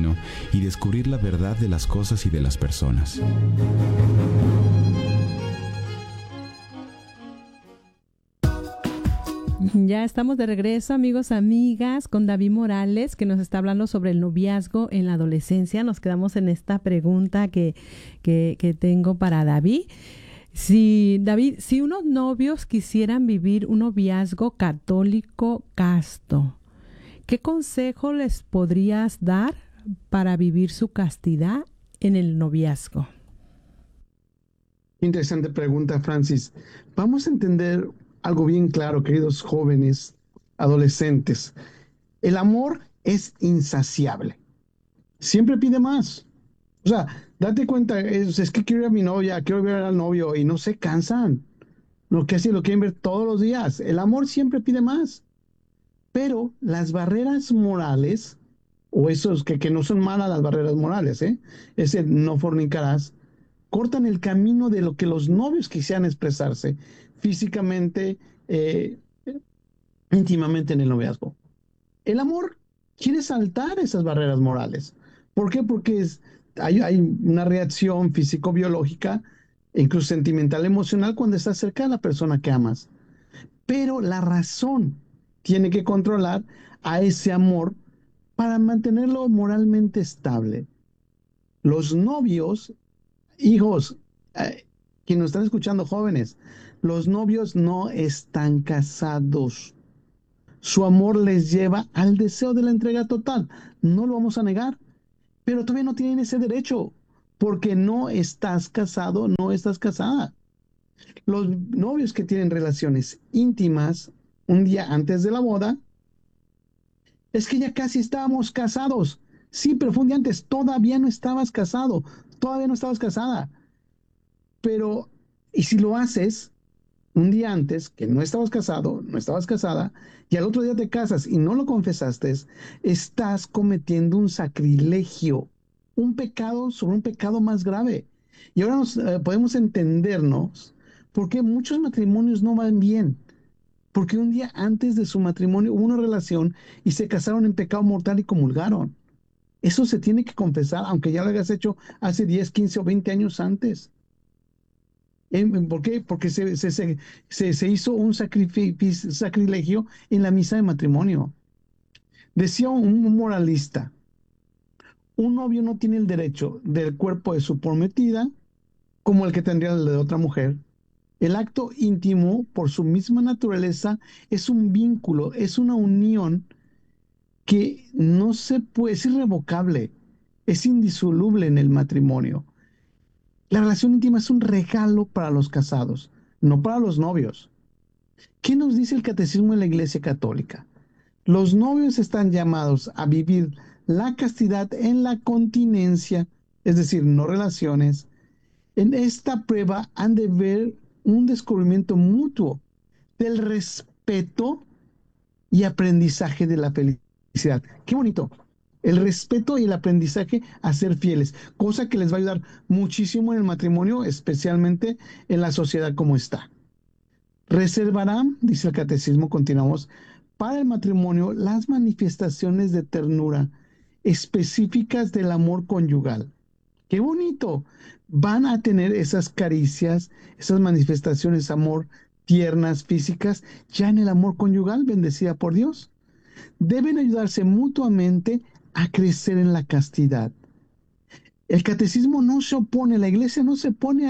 camino y descubrir la verdad de las cosas y de las personas. Ya estamos de regreso, amigos, amigas, con David Morales, que nos está hablando sobre el noviazgo en la adolescencia. Nos quedamos en esta pregunta que tengo para David. David, si unos novios quisieran vivir un noviazgo católico casto, ¿qué consejo les podrías dar para vivir su castidad en el noviazgo? Interesante pregunta, Francis. Vamos a entender algo bien claro, queridos jóvenes, adolescentes. El amor es insaciable. Siempre pide más. O sea, date cuenta, es que quiero ver a mi novia, quiero ver al novio y no se cansan. Lo quieren ver todos los días. El amor siempre pide más. Pero las barreras morales, o esos que no son malas las barreras morales, ese no fornicarás, cortan el camino de lo que los novios quisieran expresarse físicamente, íntimamente en el noviazgo. El amor quiere saltar esas barreras morales. ¿Por qué? Porque hay una reacción físico-biológica, incluso sentimental, emocional, cuando estás cerca de la persona que amas. Pero la razón tiene que controlar a ese amor para mantenerlo moralmente estable. Los novios, hijos, que nos están escuchando, jóvenes, los novios no están casados. Su amor les lleva al deseo de la entrega total. No lo vamos a negar, pero todavía no tienen ese derecho porque no estás casado, no estás casada. Los novios que tienen relaciones íntimas un día antes de la boda, es que ya casi estábamos casados. Sí, pero fue un día antes, todavía no estabas casado, todavía no estabas casada. Pero, ¿y si lo haces un día antes, que no estabas casado, no estabas casada, y al otro día te casas y no lo confesaste, estás cometiendo un sacrilegio, un pecado sobre un pecado más grave? Y ahora podemos entendernos por qué muchos matrimonios no van bien. Porque un día antes de su matrimonio hubo una relación y se casaron en pecado mortal y comulgaron. Eso se tiene que confesar, aunque ya lo hayas hecho hace 10, 15 o 20 años antes. ¿Por qué? Porque se hizo un sacrilegio en la misa de matrimonio. Decía un moralista, un novio no tiene el derecho del cuerpo de su prometida como el que tendría el de otra mujer. El acto íntimo, por su misma naturaleza, es un vínculo, es una unión que no se puede, es irrevocable, es indisoluble en el matrimonio. La relación íntima es un regalo para los casados, no para los novios. ¿Qué nos dice el catecismo de la Iglesia Católica? Los novios están llamados a vivir la castidad en la continencia, es decir, no relaciones. En esta prueba han de ver un descubrimiento mutuo del respeto y aprendizaje de la felicidad. Qué bonito. El respeto y el aprendizaje a ser fieles, cosa que les va a ayudar muchísimo en el matrimonio, especialmente en la sociedad como está. Reservarán, dice el catecismo, continuamos, para el matrimonio las manifestaciones de ternura específicas del amor conyugal. ¡Qué bonito! Van a tener esas caricias, esas manifestaciones de amor tiernas, físicas, ya en el amor conyugal, bendecida por Dios. Deben ayudarse mutuamente a crecer en la castidad. El catecismo no se opone, la iglesia no se opone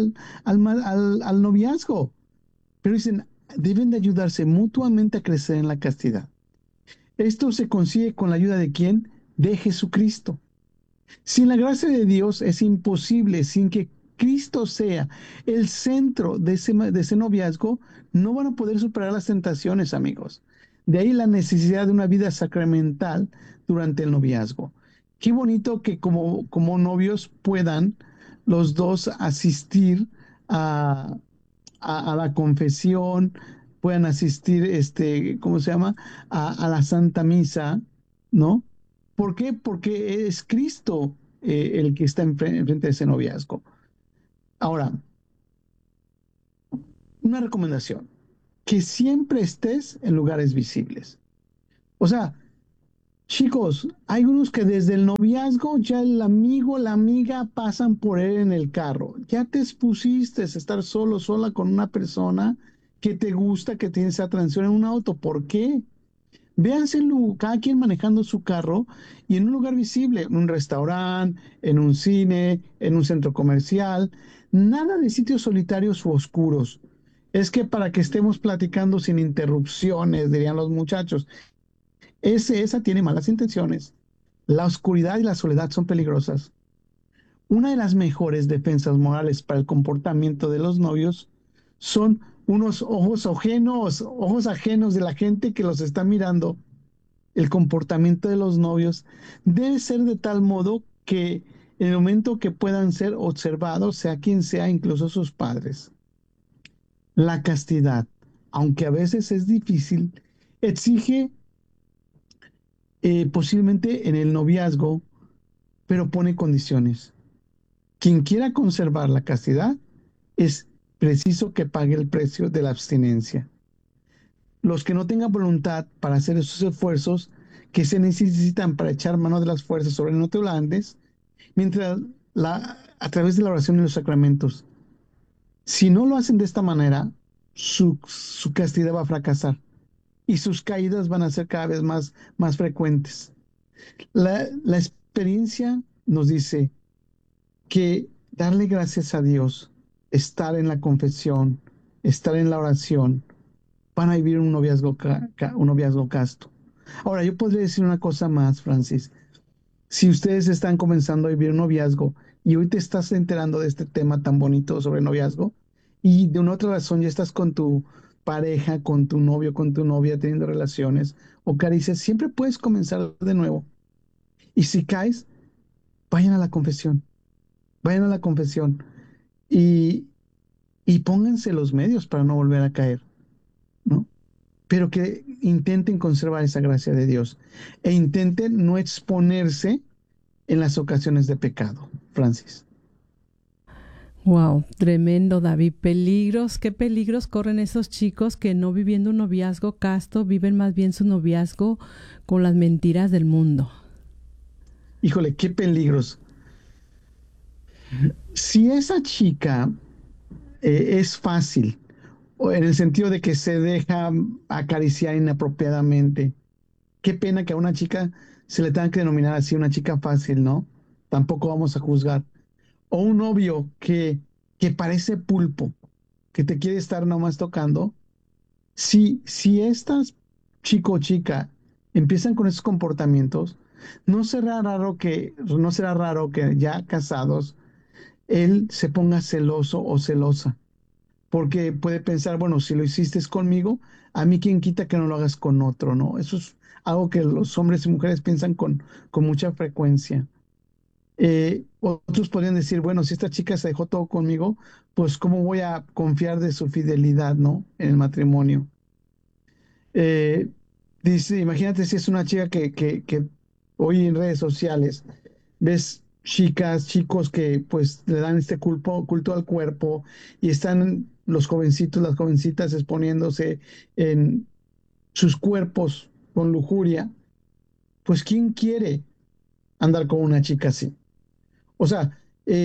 al noviazgo, pero dicen, deben de ayudarse mutuamente a crecer en la castidad. Esto se consigue con la ayuda de ¿quién? De Jesucristo. Sin la gracia de Dios es imposible, sin que Cristo sea el centro de ese noviazgo, no van a poder superar las tentaciones, amigos. De ahí la necesidad de una vida sacramental durante el noviazgo. Qué bonito que como novios puedan los dos asistir a, a la confesión, puedan asistir, ¿cómo se llama? A la Santa Misa, ¿no? ¿Por qué? Porque es Cristo el que está enfrente de ese noviazgo. Ahora, una recomendación, que siempre estés en lugares visibles. O sea, Chicos, hay unos que desde el noviazgo ya el amigo, la amiga pasan por él en el carro. Ya te expusiste a estar solo, sola con una persona que te gusta, que tiene esa atracción en un auto. ¿Por qué? Véanse cada quien manejando su carro y en un lugar visible, en un restaurante, en un cine, en un centro comercial. Nada de sitios solitarios u oscuros. Es que para que estemos platicando sin interrupciones, dirían los muchachos. Esa tiene malas intenciones. La oscuridad y la soledad son peligrosas. Una de las mejores defensas morales para el comportamiento de los novios son unos ojos ajenos de la gente que los está mirando. El comportamiento de los novios debe ser de tal modo que en el momento que puedan ser observados, sea quien sea, incluso sus padres. La castidad, aunque a veces es difícil, exige posiblemente en el noviazgo, pero pone condiciones. Quien quiera conservar la castidad es preciso que pague el precio de la abstinencia. Los que no tengan voluntad para hacer esos esfuerzos que se necesitan para echar mano de las fuerzas sobre el norte holandés, mientras a través de la oración y los sacramentos. Si no lo hacen de esta manera, su castidad va a fracasar y sus caídas van a ser cada vez más frecuentes. La experiencia nos dice que darle gracias a Dios, estar en la confesión, estar en la oración, van a vivir un noviazgo casto. Ahora, yo podría decir una cosa más, Francis. Si ustedes están comenzando a vivir un noviazgo y hoy te estás enterando de este tema tan bonito sobre noviazgo y de una otra razón ya estás con tu pareja, con tu novio, con tu novia teniendo relaciones o caricias, siempre puedes comenzar de nuevo. Y si caes, vayan a la confesión, vayan a la confesión y, y pónganse los medios para no volver a caer, ¿no? Pero que intenten conservar esa gracia de Dios e intenten no exponerse en las ocasiones de pecado, Francis. Wow, tremendo, David. Peligros, qué peligros corren esos chicos que no viviendo un noviazgo casto, viven más bien su noviazgo con las mentiras del mundo. Híjole, qué peligros. Si esa chica es fácil, o en el sentido de que se deja acariciar inapropiadamente, qué pena que a una chica se le tenga que denominar así, una chica fácil, ¿no? Tampoco vamos a juzgar. O un novio que parece pulpo, que te quiere estar nomás tocando. Si estas chico o chica empiezan con esos comportamientos, no será raro que ya casados él se ponga celoso o celosa, porque puede pensar, bueno, si lo hiciste conmigo, a mí quién quita que no lo hagas con otro, ¿no? Eso es algo que los hombres y mujeres piensan con mucha frecuencia. Otros podrían decir, bueno, si esta chica se dejó todo conmigo, pues ¿cómo voy a confiar de su fidelidad, ¿no? En el matrimonio. Eh, Dice, imagínate si es una chica que hoy en redes sociales ves chicas, chicos que pues le dan este culto al cuerpo y están los jovencitos, las jovencitas exponiéndose en sus cuerpos con lujuria, pues ¿quién quiere andar con una chica así? O sea,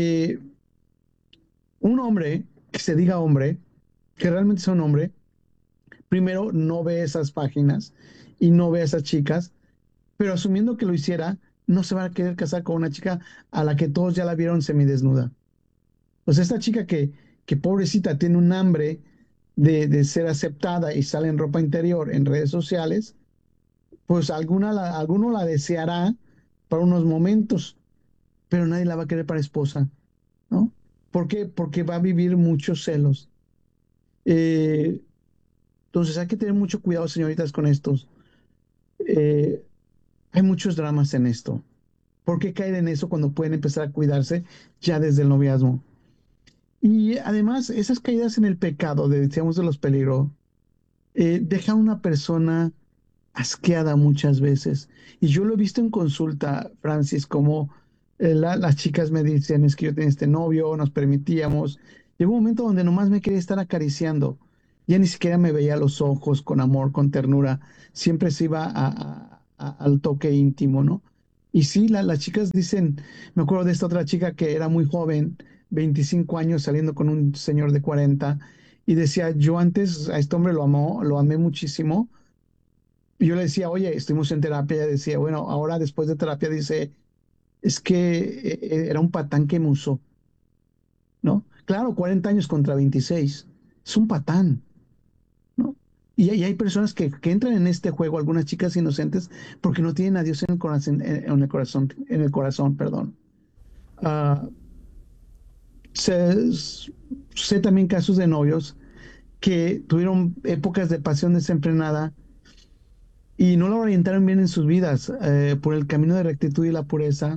un hombre que se diga hombre, que realmente sea un hombre, primero no ve esas páginas y no ve a esas chicas, pero asumiendo que lo hiciera, no se va a querer casar con una chica a la que todos ya la vieron semidesnuda. O sea, esta chica que pobrecita tiene un hambre de ser aceptada y sale en ropa interior en redes sociales, pues alguno la deseará para unos momentos, pero nadie la va a querer para esposa, ¿no? ¿Por qué? Porque va a vivir muchos celos. Eh, entonces hay que tener mucho cuidado, señoritas, con estos. Eh, Hay muchos dramas en esto. ¿Por qué caer en eso cuando pueden empezar a cuidarse ya desde el noviazgo? Y además, esas caídas en el pecado, decíamos de los peligros, deja a una persona asqueada muchas veces. Y yo lo he visto en consulta, Francis, como las chicas me dicen, es que yo tenía este novio, nos permitíamos. Llegó un momento donde nomás me quería estar acariciando. Ya ni siquiera me veía a los ojos con amor, con ternura. Siempre se iba al toque íntimo, ¿no? Y sí, las chicas dicen, me acuerdo de esta otra chica que era muy joven, 25 años, saliendo con un señor de 40, y decía, yo antes a este hombre lo amé muchísimo. Y yo le decía, oye, estuvimos en terapia. Ella decía, bueno, ahora después de terapia dice, es que era un patán que me usó, ¿no? Claro, 40 años contra 26, es un patán, ¿no? Y hay personas que entran en este juego, algunas chicas inocentes, porque no tienen a Dios en el corazón, en el corazón, perdón. Ah, sé, sé también casos de novios que tuvieron épocas de pasión desenfrenada y no lo orientaron bien en sus vidas por el camino de rectitud y la pureza.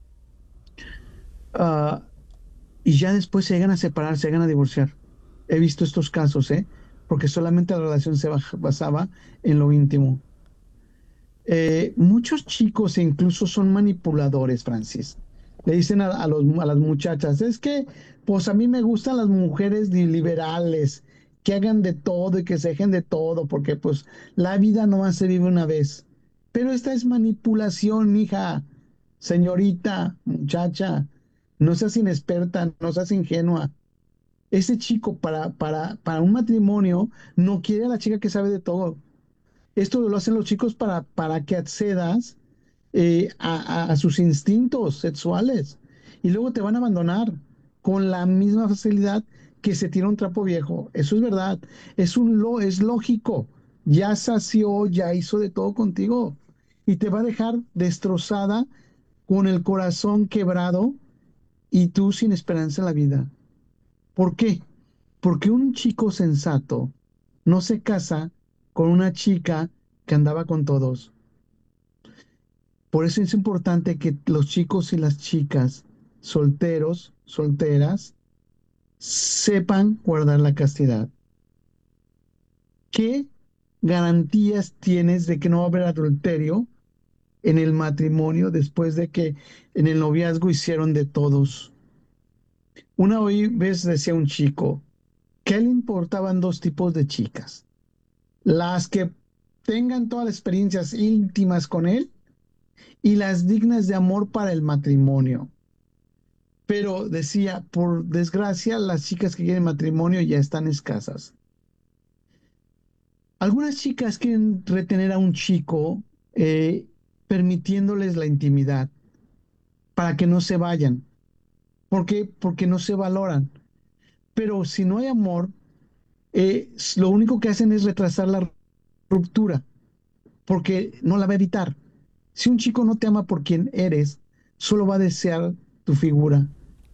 ah, y ya después se llegan a separar, se llegan a divorciar. He visto estos casos, ¿eh? Porque solamente la relación se basaba en lo íntimo. Muchos chicos incluso son manipuladores, Francis. Le dicen a las muchachas, es que, pues a mí me gustan las mujeres liberales, que hagan de todo y que se dejen de todo, porque pues la vida nomás se vive una vez. Pero esta es manipulación, mija, señorita, muchacha. No seas inexperta, no seas ingenua. Ese chico para un matrimonio no quiere a la chica que sabe de todo. Esto lo hacen los chicos para que accedas a sus instintos sexuales y luego te van a abandonar con la misma facilidad que se tira un trapo viejo. Eso es verdad, es lógico. Ya sació, ya hizo de todo contigo y te va a dejar destrozada con el corazón quebrado y tú sin esperanza en la vida. ¿Por qué? Porque un chico sensato no se casa con una chica que andaba con todos. Por eso es importante que los chicos y las chicas solteros, solteras, sepan guardar la castidad. ¿Qué garantías tienes de que no va a haber adulterio en el matrimonio después de que en el noviazgo hicieron de todos? Una vez decía un chico que le importaban dos tipos de chicas: las que tengan todas las experiencias íntimas con él y las dignas de amor para el matrimonio. Pero decía, por desgracia, las chicas que quieren matrimonio ya están escasas. Algunas chicas quieren retener a un chico eh, permitiéndoles la intimidad para que no se vayan. ¿Por qué? Porque no se valoran. Pero si no hay amor, lo único que hacen es retrasar la ruptura, porque no la va a evitar. Si un chico no te ama por quien eres, solo va a desear tu figura.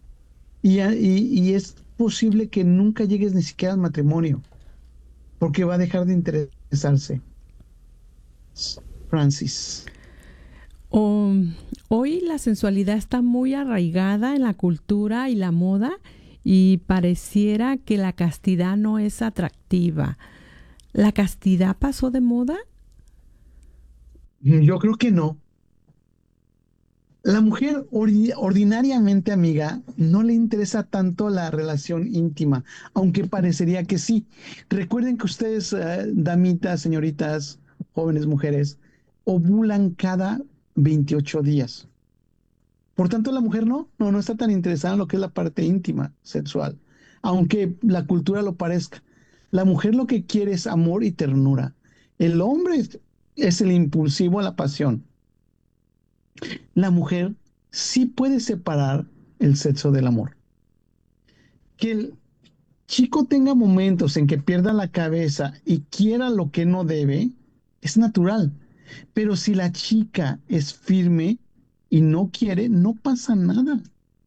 Y es posible que nunca llegues ni siquiera al matrimonio, porque va a dejar de interesarse. Francis. O- Hoy la sensualidad está muy arraigada en la cultura y la moda y pareciera que la castidad no es atractiva. ¿La castidad pasó de moda? Yo creo que no. La mujer ordinariamente, amiga, no le interesa tanto la relación íntima, aunque parecería que sí. Recuerden que ustedes, damitas, señoritas, jóvenes mujeres, ovulan cada 28 días. Por tanto, la mujer no está tan interesada en lo que es la parte íntima, sexual, aunque la cultura lo parezca. La mujer lo que quiere es amor y ternura. El hombre es el impulsivo a la pasión. La mujer sí puede separar el sexo del amor. Que el chico tenga momentos en que pierda la cabeza y quiera lo que no debe, es natural. Pero si la chica es firme y no quiere, no pasa nada.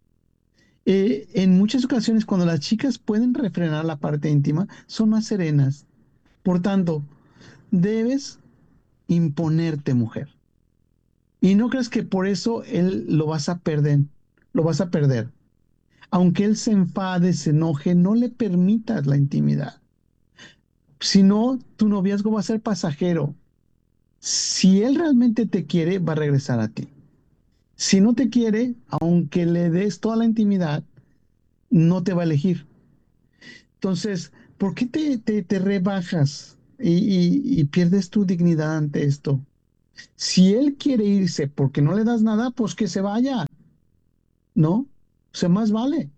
En muchas ocasiones, cuando las chicas pueden refrenar la parte íntima, son más serenas. Por tanto, debes imponerte, mujer. Y no crees que por eso él lo vas a perder. Aunque él se enfade, se enoje, no le permitas la intimidad. Si no, tu noviazgo va a ser pasajero. Si él realmente te quiere, va a regresar a ti. Si no te quiere, aunque le des toda la intimidad, no te va a elegir. Entonces, ¿por qué te rebajas y pierdes tu dignidad ante esto? Si él quiere irse porque no le das nada, pues que se vaya, ¿no? O sea, más vale.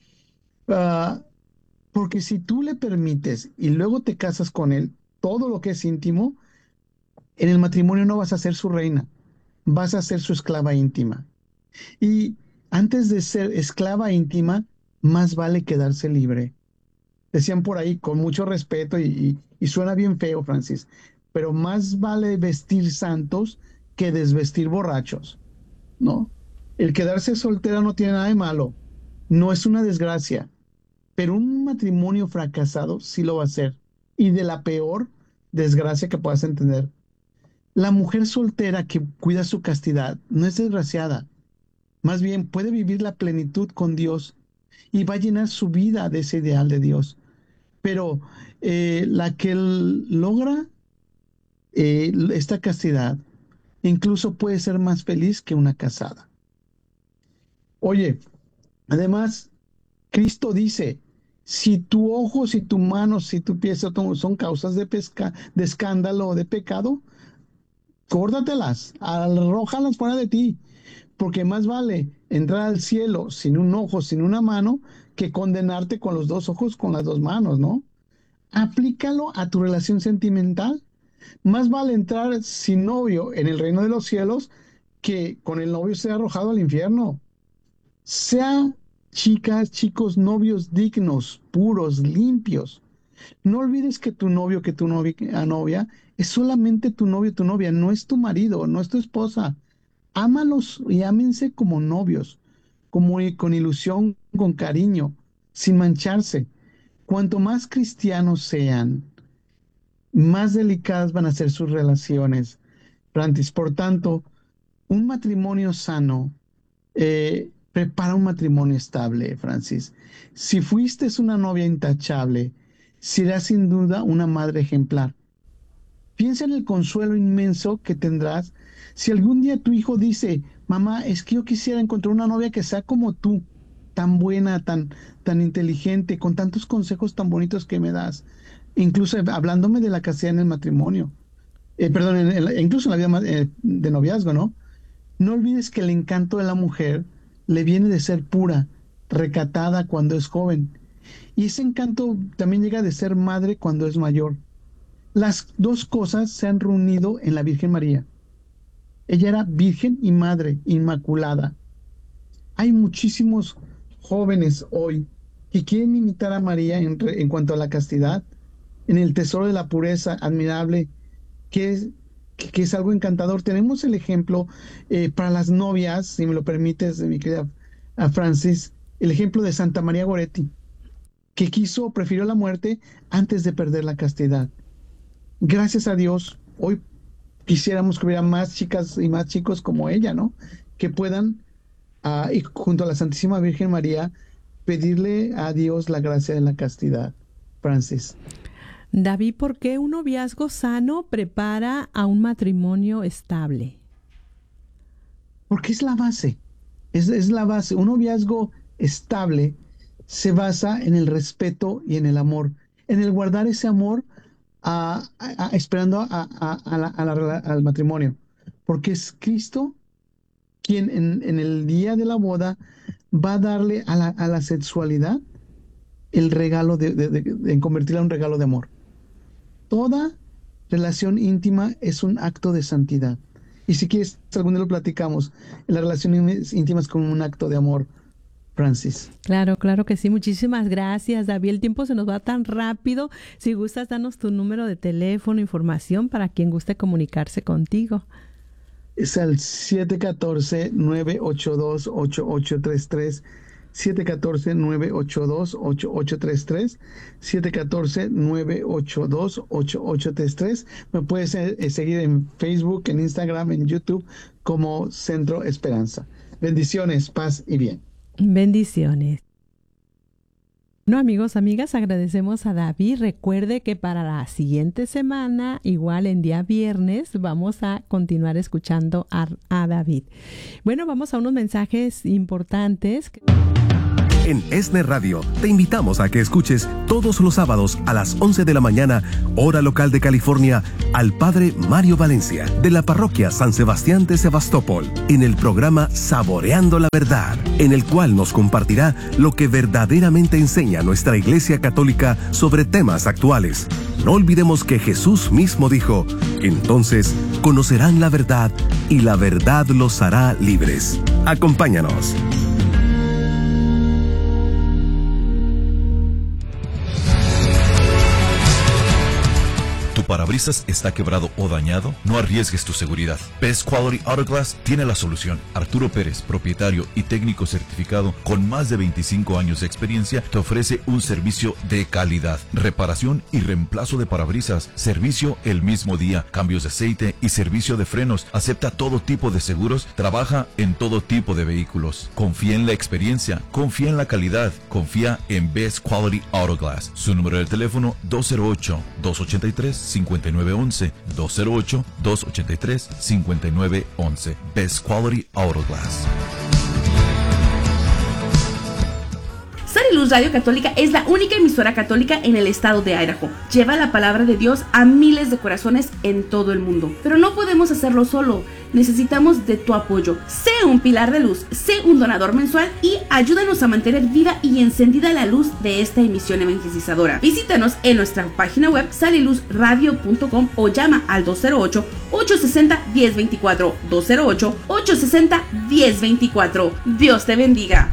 Ah, porque si tú le permites y luego te casas con él, todo lo que es íntimo, en el matrimonio no vas a ser su reina, vas a ser su esclava íntima. Y antes de ser esclava íntima, más vale quedarse libre. Decían por ahí, con mucho respeto, y suena bien feo, Francis, pero más vale vestir santos que desvestir borrachos, ¿no? El quedarse soltera no tiene nada de malo, no es una desgracia, pero un matrimonio fracasado sí lo va a ser, y de la peor desgracia que puedas entender. La mujer soltera que cuida su castidad no es desgraciada, más bien puede vivir la plenitud con Dios y va a llenar su vida de ese ideal de Dios. Pero la que logra esta castidad incluso puede ser más feliz que una casada. Oye, además, Cristo dice, si tu ojo, si tu mano, si tu pie son causas de escándalo o de pecado, córdatelas, arrójalas fuera de ti, porque más vale entrar al cielo sin un ojo, sin una mano, que condenarte con los dos ojos, con las dos manos, ¿no? Aplícalo a tu relación sentimental. Más vale entrar sin novio en el reino de los cielos que con el novio ser arrojado al infierno. Sea chicas, chicos, novios dignos, puros, limpios. No olvides que tu novio, que tu novia, es solamente tu novio, tu novia, no es tu marido, no es tu esposa. Ámalos y ámense como novios, como con ilusión, con cariño, sin mancharse. Cuanto más cristianos sean, más delicadas van a ser sus relaciones, Francis. Por tanto, un matrimonio sano prepara un matrimonio estable, Francis. Si fuiste una novia intachable, serás sin duda una madre ejemplar. Piensa en el consuelo inmenso que tendrás si algún día tu hijo dice, mamá, es que yo quisiera encontrar una novia que sea como tú, tan buena, tan inteligente, con tantos consejos tan bonitos que me das, incluso hablándome de la castidad en el matrimonio, perdón, incluso en la vida de noviazgo, ¿no? No olvides que el encanto de la mujer le viene de ser pura, recatada cuando es joven, y ese encanto también llega de ser madre cuando es mayor. Las dos cosas se han reunido en la Virgen María. Ella era virgen y madre inmaculada. Hay muchísimos jóvenes hoy que quieren imitar a María en cuanto a la castidad, en el tesoro de la pureza admirable, que es algo encantador. Tenemos el ejemplo para las novias, si me lo permites, mi querida Francis, el ejemplo de Santa María Goretti, que prefirió la muerte antes de perder la castidad. Gracias a Dios, hoy quisiéramos que hubiera más chicas y más chicos como ella, ¿no? Que puedan, y junto a la Santísima Virgen María, pedirle a Dios la gracia de la castidad. Francis. David, ¿por qué un noviazgo sano prepara a un matrimonio estable? Porque es la base, es la base. Un noviazgo estable se basa en el respeto y en el amor, en el guardar ese amor esperando al matrimonio, porque es Cristo quien en el día de la boda va a darle a la sexualidad el regalo de convertirla en un regalo de amor. Toda relación íntima es un acto de santidad. Y si quieres, algún día lo platicamos. Las relaciones íntimas como un acto de amor, Francis. Claro, claro que sí. Muchísimas gracias, David. El tiempo se nos va tan rápido. Si gustas, danos tu número de teléfono, información para quien guste comunicarse contigo. Es al 714-982-8833. 714-982-8833. 714-982-8833. Me puedes seguir en Facebook, en Instagram, en YouTube como Centro Esperanza. Bendiciones, paz y bien. Bendiciones. Bueno, amigos, amigas, agradecemos a David. Recuerde que para la siguiente semana, igual en día viernes, vamos a continuar escuchando a David. Bueno, vamos a unos mensajes importantes. En ESNE Radio te invitamos a que escuches todos los sábados a las 11 de la mañana, hora local de California, al Padre Mario Valencia, de la Parroquia San Sebastián de Sebastopol, en el programa Saboreando la Verdad, en el cual nos compartirá lo que verdaderamente enseña nuestra Iglesia Católica sobre temas actuales. No olvidemos que Jesús mismo dijo: entonces conocerán la verdad y la verdad los hará libres. Acompáñanos. ¿Tu parabrisas está quebrado o dañado? No arriesgues tu seguridad. Best Quality Auto Glass tiene la solución. Arturo Pérez, propietario y técnico certificado con más de 25 años de experiencia, te ofrece un servicio de calidad, reparación y reemplazo de parabrisas, servicio el mismo día, cambios de aceite y servicio de frenos. Acepta todo tipo de seguros, trabaja en todo tipo de vehículos. Confía en la experiencia, confía en la calidad, confía en Best Quality Auto Glass. Su número de teléfono 208-283-5911, 208-283-5911. Best Quality Auto Glass. Sal y Luz Radio Católica es la única emisora católica en el estado de Idaho. Lleva la palabra de Dios a miles de corazones en todo el mundo. Pero no podemos hacerlo solo. Necesitamos de tu apoyo. Sé un pilar de luz, sé un donador mensual y ayúdanos a mantener viva y encendida la luz de esta emisión evangelizadora. Visítanos en nuestra página web saliluzradio.com o llama al 208-860-1024. 208-860-1024. Dios te bendiga.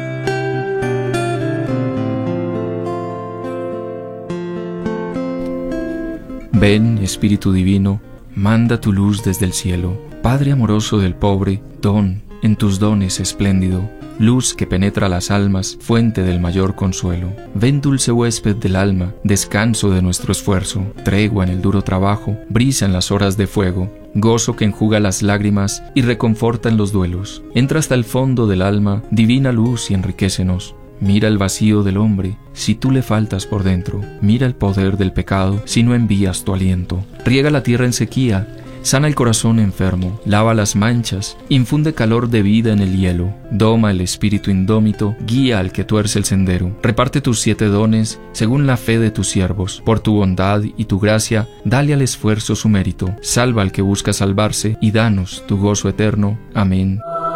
Ven, Espíritu Divino, manda tu luz desde el cielo. Padre amoroso del pobre, don en tus dones espléndido, luz que penetra las almas, fuente del mayor consuelo. Ven, dulce huésped del alma, descanso de nuestro esfuerzo, tregua en el duro trabajo, brisa en las horas de fuego, gozo que enjuga las lágrimas y reconforta en los duelos. Entra hasta el fondo del alma, divina luz, y enriquécenos. Mira el vacío del hombre, si tú le faltas por dentro. Mira el poder del pecado, si no envías tu aliento. Riega la tierra en sequía, sana el corazón enfermo, lava las manchas, infunde calor de vida en el hielo. Doma el espíritu indómito, guía al que tuerce el sendero. Reparte tus 7 dones según la fe de tus siervos. Por tu bondad y tu gracia, dale al esfuerzo su mérito. Salva al que busca salvarse y danos tu gozo eterno. Amén.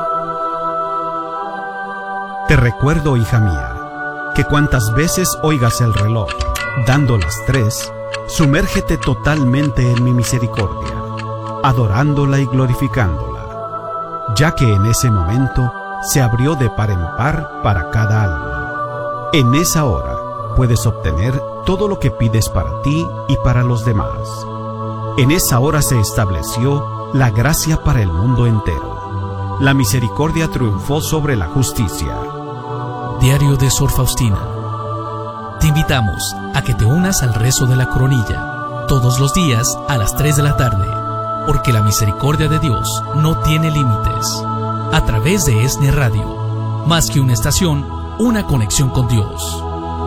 Te recuerdo, hija mía, que cuantas veces oigas el reloj dando las 3, sumérgete totalmente en mi misericordia, adorándola y glorificándola, ya que en ese momento se abrió de par en par para cada alma. En esa hora puedes obtener todo lo que pides para ti y para los demás. En esa hora se estableció la gracia para el mundo entero. La misericordia triunfó sobre la justicia. Diario de Sor Faustina. Te invitamos a que te unas al rezo de la coronilla todos los días a las 3 de la tarde, porque la misericordia de Dios no tiene límites. A través de ESNE Radio, más que una estación, una conexión con Dios.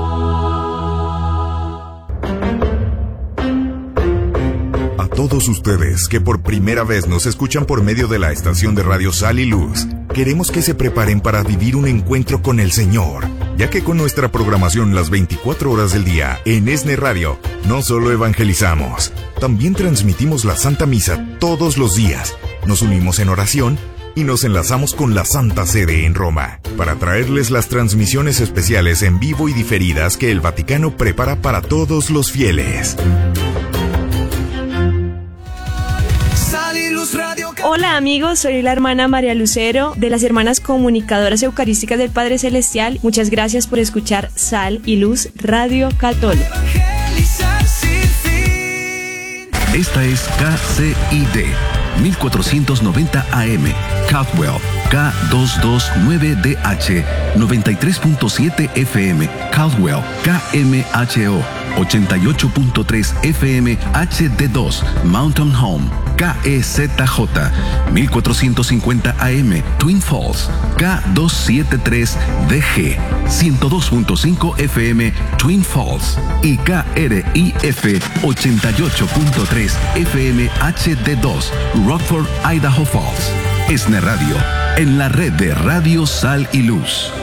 A todos ustedes que por primera vez nos escuchan por medio de la estación de radio Sal y Luz, queremos que se preparen para vivir un encuentro con el Señor, ya que con nuestra programación las 24 horas del día en ESNE Radio, no solo evangelizamos, también transmitimos la Santa Misa todos los días, nos unimos en oración y nos enlazamos con la Santa Sede en Roma, para traerles las transmisiones especiales en vivo y diferidas que el Vaticano prepara para todos los fieles. Hola amigos, soy la hermana María Lucero de las Hermanas Comunicadoras Eucarísticas del Padre Celestial. Muchas gracias por escuchar Sal y Luz Radio Católica. Esta es KCID 1490 AM, Caldwell, K229DH, 93.7 FM, Caldwell, KMHO, 88.3 FM HD2, Mountain Home, KEZJ, 1450 AM, Twin Falls, K273DG, 102.5 FM, Twin Falls, y KRIF, 88.3 FM HD2, Rockford, Idaho Falls. ESNE Radio, en la red de Radio Sal y Luz.